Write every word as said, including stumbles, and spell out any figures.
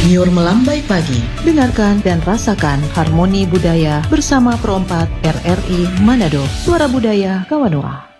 Nyur Melambai Pagi. Dengarkan dan rasakan harmoni budaya bersama Pro empat R R I Manado, Suara Budaya Kawanua.